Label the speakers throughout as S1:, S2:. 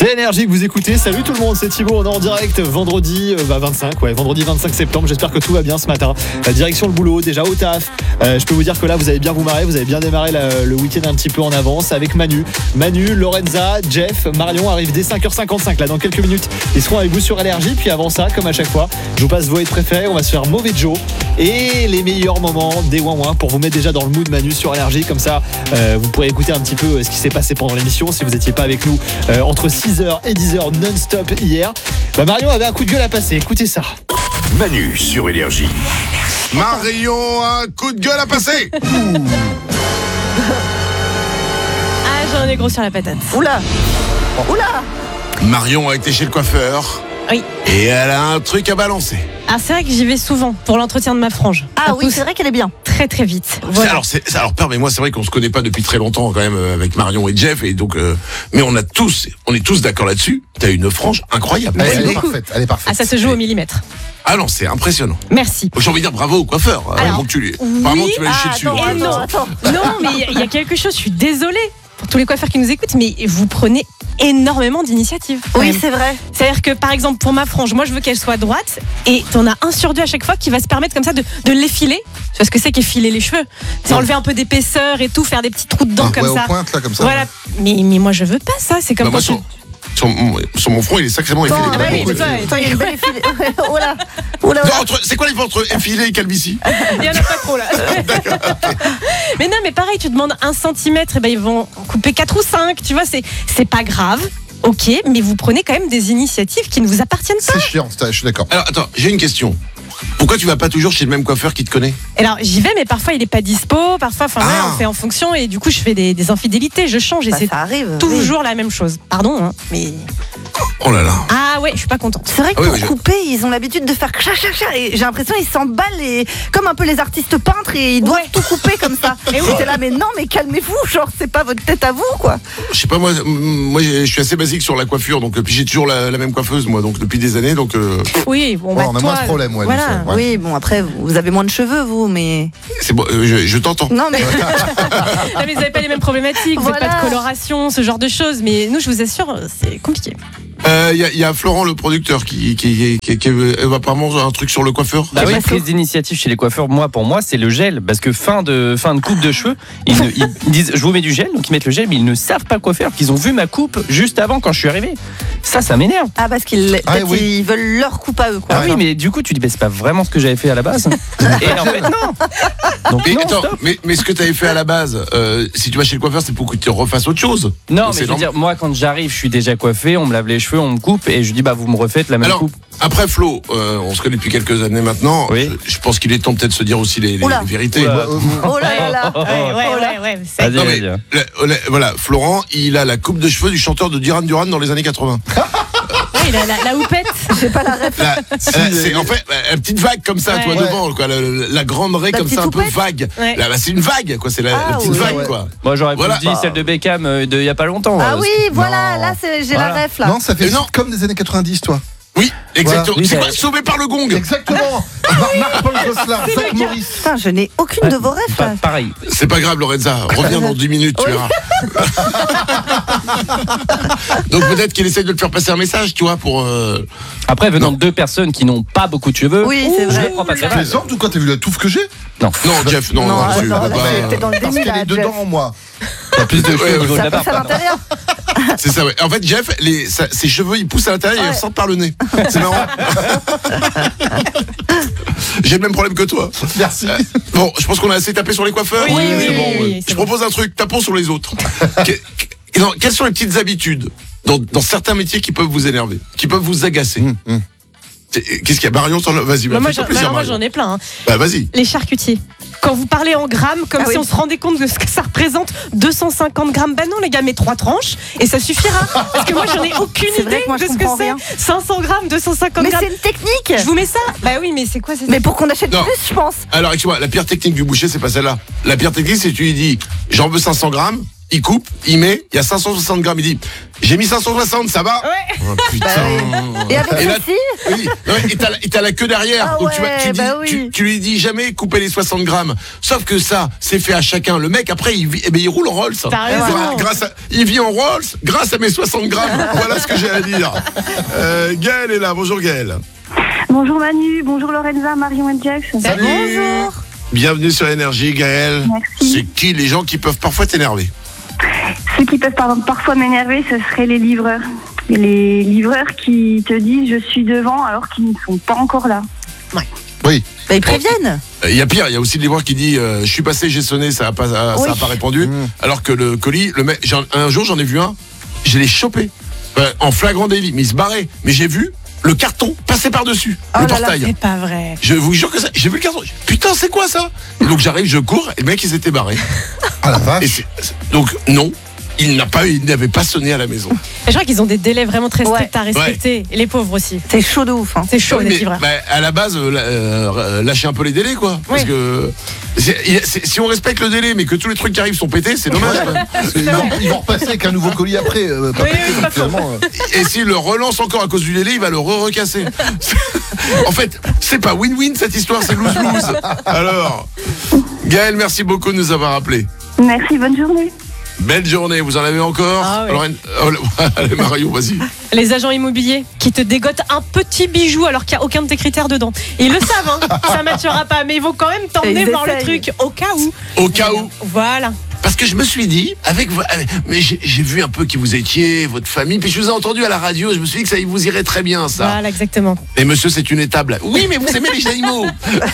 S1: C'est Énergie que vous écoutez. Salut tout le monde, c'est Thibaut. On est en direct vendredi 25 septembre. J'espère que tout va bien ce matin. Direction le boulot, déjà au taf. Je peux vous dire que là, vous allez bien vous marrer. Vous avez bien démarré le week-end un petit peu en avance avec Manu, Lorenza, Jeff, Marion arrivent dès 5h55. Là, dans quelques minutes, ils seront avec vous sur Énergie. Puis avant ça, comme à chaque fois, je vous passe vos hits préférés. On va se faire Mauvais Joe et les meilleurs moments des ouin-ouin pour vous mettre déjà dans le mood Manu sur Énergie. Comme ça, vous pourrez écouter un petit peu ce qui s'est passé pendant l'émission si vous n'étiez pas avec nous entre 6h et 10h non-stop hier. Marion avait un coup de gueule à passer. Écoutez ça.
S2: Manu sur Énergie.
S3: Marion a un coup de gueule à passer.
S4: J'en ai gros sur la patate.
S5: Oula.
S3: Marion a été chez le coiffeur.
S4: Oui.
S3: Et elle a un truc à balancer.
S4: Alors c'est vrai que j'y vais souvent pour l'entretien de ma frange.
S5: Ah oui, c'est vrai qu'elle est bien.
S4: Très très vite. Voilà.
S3: Alors permets-moi, c'est vrai qu'on se connaît pas depuis très longtemps quand même avec Marion et Jeff, et donc mais on est tous d'accord là-dessus. T'as une frange incroyable.
S5: Elle est
S2: parfaite.
S4: Ah, ça se joue au millimètre.
S3: Ah non, c'est impressionnant.
S4: Merci.
S3: J'ai envie de dire bravo au coiffeur. Vraiment que tu lui. Apparemment, tu vas lui chier dessus.
S5: Attends.
S4: Non, mais il y a quelque chose, je suis désolée pour tous les coiffeurs qui nous écoutent, mais vous prenez énormément d'initiatives.
S5: Oui, c'est vrai.
S4: C'est-à-dire que par exemple pour ma frange, moi je veux qu'elle soit droite et t'en as 1 sur 2 à chaque fois qui va se permettre comme ça de l'effiler. Tu vois ce que c'est qu'effiler les cheveux? C'est enlever un peu d'épaisseur et tout, faire des petits trous dedans comme ça.
S2: Aux pointes, là, comme ça.
S4: Voilà. Mais moi je veux pas ça, c'est comme
S3: Moi,
S4: quand
S3: sur mon front, il est sacrément effilé.
S4: Ah bah oui, c'est ça.
S5: Attends, il y a une belle effilée. Oula.
S3: Non, c'est quoi les entre effilé et calvitie?
S4: Il y en a pas trop là. Mais non, mais pareil, tu demandes 1 centimètre, et ben ils vont couper 4 ou 5, tu vois, c'est pas grave. Ok, mais vous prenez quand même des initiatives qui ne vous appartiennent pas.
S2: C'est chiant, je suis d'accord.
S3: Alors attends, j'ai une question. Pourquoi tu vas pas toujours chez le même coiffeur qui te connaît?
S4: Alors j'y vais, mais parfois il est pas dispo, parfois, on fait en fonction, et du coup je fais des infidélités, je change, et c'est
S5: ça arrive.
S4: toujours la même chose. Pardon, hein, mais.
S3: Oh là là.
S4: Ah ouais, je suis pas contente.
S5: C'est vrai que
S3: Ah oui,
S5: pour couper, ils ont l'habitude de faire cha, et j'ai l'impression qu'ils s'emballent comme un peu les artistes peintres et ils doivent tout couper comme ça. Et oui, t'es là, mais non, mais calmez-vous, genre c'est pas votre tête à vous, quoi.
S3: Je sais pas, moi je suis assez basique sur la coiffure, donc puis j'ai toujours la même coiffeuse, moi, donc depuis des années, donc.
S4: Oui, bon,
S2: on a moins ce problème, ouais.
S4: Voilà.
S2: donc, ouais.
S5: Oui, bon, après, vous avez moins de cheveux, vous, mais.
S3: C'est bon, je t'entends.
S5: Non, mais.
S4: Non, mais vous n'avez pas les mêmêmes problématiques, vous n'avez pas de coloration, ce genre de choses, mais nous, je vous assure, c'est compliqué.
S3: Il y a Florent, le producteur, qui apparemment un truc sur le coiffeur.
S6: Bah oui, prise d'initiative chez les coiffeurs. Pour moi, c'est le gel, parce que fin de coupe de cheveux, ils disent je vous mets du gel, donc ils mettent le gel, mais ils ne savent pas quoi faire, qu'ils ont vu ma coupe juste avant quand je suis arrivé. Ça m'énerve.
S5: Ah, parce qu'ils ils veulent leur coupe à eux, quoi.
S6: Ah oui, mais du coup, tu dis c'est pas vraiment ce que j'avais fait à la base. Et en fait, non. Donc,
S3: Mais
S6: non,
S3: attends,
S6: stop.
S3: mais ce que tu avais fait à la base, si tu vas chez le coiffeur, c'est pour que tu refasses autre chose.
S6: Non,
S3: Donc,
S6: mais je veux dire, moi, quand j'arrive, je suis déjà coiffé, on me lave les cheveux, on me coupe, et je dis vous me refaites la même
S3: Alors,
S6: coupe.
S3: après Flo, on se connaît depuis quelques années maintenant.
S6: Oui.
S3: Je pense qu'il est temps peut-être de se dire aussi les vérités.
S6: Oula.
S5: Oh là là.
S4: Ouais.
S6: Vas-y,
S3: Non, mais,
S6: vas-y.
S3: voilà, Florent, il a la coupe de cheveux du chanteur de Duran Duran dans les années 80.
S4: Oui, la houppette.
S5: J'ai pas la ref.
S3: C'est en fait une petite vague comme ça, toi, devant, quoi, la grande raie
S5: La
S3: comme ça, un
S5: petite
S3: peu
S5: houppette.
S3: vague.
S4: Ouais.
S3: Là, c'est une vague, quoi. C'est la petite
S5: oui,
S3: vague,
S2: ouais.
S3: quoi.
S6: Moi, j'aurais
S3: Voilà.
S6: plus dit celle de Beckham il y a pas longtemps.
S5: Ah oui, voilà,
S2: Non.
S5: là, j'ai
S6: Voilà.
S5: la ref, là.
S2: Non, ça fait
S3: Non.
S2: comme des années 90, toi.
S3: Oui, exactement.
S6: Voilà.
S3: C'est
S6: Oui,
S3: quoi, sauvé par le gong?
S2: Exactement. Marc-Paul Gosselin, Zach Morris.
S5: Putain, je n'ai aucune de vos refs, là.
S6: Pareil.
S3: C'est pas grave, Lorenza. Reviens dans 10 minutes, tu verras. Donc peut-être qu'il essaye de te faire passer un message, tu vois, pour.
S6: Après, venant
S3: Non.
S6: de 2 personnes qui n'ont pas beaucoup de cheveux,
S5: Oui, c'est
S6: je
S5: vrai.
S6: le prends pas très
S2: Tu
S6: mal.
S2: plaisantes ou quoi? T'as vu la touffe que j'ai?
S6: Non.
S3: Non, Jeff, non,
S5: Non,
S3: tu
S5: attends,
S3: peux
S5: là,
S3: pas.
S5: t'es dans le
S2: Parce
S5: déni,
S2: qu'elle
S5: là,
S2: est dedans, moi.
S6: T'as plus de cheveux
S3: Ouais,
S6: au niveau de
S5: Ça
S6: la
S5: pousse à
S6: barbe.
S5: l'intérieur.
S3: C'est ça, ouais. En fait, Jeff, ses cheveux, ils poussent à l'intérieur et ils sortent par le nez. C'est marrant. J'ai le même problème que toi.
S2: Merci.
S3: Bon, je pense qu'on a assez tapé sur les coiffeurs.
S4: Oui,
S3: Je
S4: c'est
S3: propose un truc, tapons sur les autres. Quelles sont les petites habitudes dans certains métiers qui peuvent vous énerver, qui peuvent vous agacer? Qu'est-ce qu'il y a, Marion? Vas-y,
S4: Moi,
S3: fais-toi plaisir,
S4: moi,
S3: Marion.
S4: j'en ai plein. Hein.
S3: Bah, vas-y.
S4: Les charcutiers. Quand vous parlez en grammes, comme si on se rendait compte de ce que ça représente, 250 grammes. Bah non, les gars, mais 3 tranches et ça suffira. Parce que moi, j'en ai aucune
S5: C'est vrai
S4: idée
S5: que moi, je
S4: de ce que
S5: comprends
S4: c'est.
S5: rien.
S4: 500 grammes, 250
S5: Mais
S4: grammes.
S5: c'est une technique.
S4: Je vous mets ça. Bah oui, mais c'est quoi
S5: Mais pour qu'on achète
S3: Non.
S5: plus, je pense.
S3: Alors, excuse-moi, la pire technique du boucher, c'est pas celle-là. La pire technique, c'est que tu lui dis, j'en veux 500 grammes, il coupe, il met, il y a 560 grammes, il dit j'ai mis 560, ça va?
S4: Ouais.
S3: Oh, putain.
S5: Et avec
S3: Et là,
S5: ceci
S3: oui, non, et t'as la queue derrière.
S5: Ah
S3: Donc
S5: ouais,
S3: tu lui dis jamais couper les 60 grammes. Sauf que ça, c'est fait à chacun. Le mec, après, il roule en Rolls.
S4: T'as raison.
S3: Il vit en Rolls grâce à mes 60 grammes. Voilà ce que j'ai à dire. Gaël est là. Bonjour Gaël.
S7: Bonjour Manu, bonjour Lorenza, Marion et Jax.
S5: Bonjour.
S3: Bienvenue sur Énergie, Gaël.
S7: Merci.
S3: C'est qui les gens qui peuvent parfois t'énerver?
S7: Ceux qui peuvent parfois m'énerver, ce seraient les livreurs. Les livreurs qui te disent je suis devant alors qu'ils ne sont pas encore là.
S2: Oui.
S5: Bah, ils préviennent.
S3: Il y a pire, il y a aussi le livreur qui dit je suis passé, j'ai sonné, ça a pas répondu. Alors que le colis, un jour j'en ai vu un, je l'ai chopé en flagrant délit, mais il se barrait. Mais j'ai vu le carton passer par-dessus le portail.
S4: C'est pas vrai.
S3: Je vous jure que ça, j'ai vu le carton. Putain, c'est quoi ça? Et donc j'arrive, je cours, et le mec il s'était barré.
S2: Ah la
S3: Et
S2: vache.
S3: donc non, il n'avait pas sonné à la maison.
S4: Et je crois qu'ils ont des délais vraiment très stricts
S5: Ouais.
S4: à respecter. Et les pauvres aussi.
S5: C'est chaud de ouf. Hein.
S4: C'est chaud,
S3: Oui,
S4: les
S3: mais,
S4: livreurs.
S3: à la base, lâchez un peu les délais, quoi. Parce
S4: Oui.
S3: que si on respecte le délai, mais que tous les trucs qui arrivent sont pétés, c'est dommage. quand même.
S2: Ils vont repasser avec un nouveau colis après. Pas
S4: Oui,
S2: pété,
S4: oui,
S2: donc
S4: pas faux.
S2: finalement,
S3: Et s'il le relance encore à cause du délai, il va le recasser. En fait, c'est pas win-win cette histoire, c'est lose-lose. Alors, Gaël, merci beaucoup de nous avoir appelés.
S7: Merci, bonne journée.
S3: Belle journée, vous en avez encore?
S4: Ah oui.
S3: Lorraine- allez, Marion, vas-y.
S4: Les agents immobiliers qui te dégotent un petit bijou alors qu'il n'y a aucun de tes critères dedans. Et ils le savent, hein, ça ne matchera pas, mais ils vont quand même t'emmener
S5: Ils
S4: voir le
S5: essayent.
S4: truc au cas où.
S3: Au cas où.
S4: Voilà.
S3: Parce que je me suis dit, mais j'ai vu un peu qui vous étiez, votre famille, puis je vous ai entendu à la radio, je me suis dit que ça vous irait très bien, ça.
S4: Voilà, exactement.
S3: Et monsieur, c'est une étable. Oui, mais vous aimez les animaux.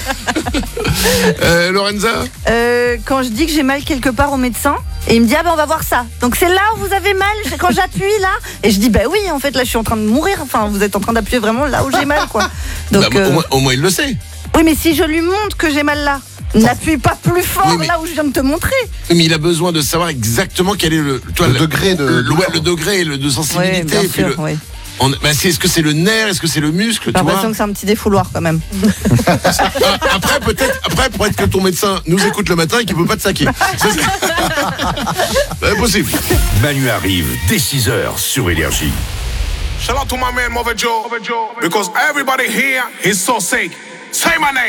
S3: Lorenza?
S5: Quand je dis que j'ai mal quelque part au médecin, et il me dit ah ben on va voir ça. Donc c'est là où vous avez mal, c'est quand j'appuie là. Et je dis bah oui en fait là je suis en train de mourir. Enfin vous êtes en train d'appuyer vraiment là où j'ai mal quoi. Donc
S3: Bah, au moins, il le sait.
S5: oui mais si je lui montre que j'ai mal là, n'appuie pas plus fort
S3: Oui, mais-
S5: là où je viens de te montrer.
S3: Mais il a besoin de savoir exactement quel est le
S2: degré de
S3: le degré de sensibilité.
S5: Oui bien
S3: et puis
S5: sûr. Oui.
S3: est-ce que c'est le nerf, est-ce que c'est le muscle,
S5: J'ai
S3: tu vois?
S5: l'impression que c'est un petit défouloir quand même.
S3: Après, peut-être que ton médecin nous écoute le matin et qu'il peut pas te saquer. C'est possible.
S8: Manu arrive dès 6h sur Énergie.
S9: Shout out to my man Mother Joe, because everybody here is so sick. Say my name.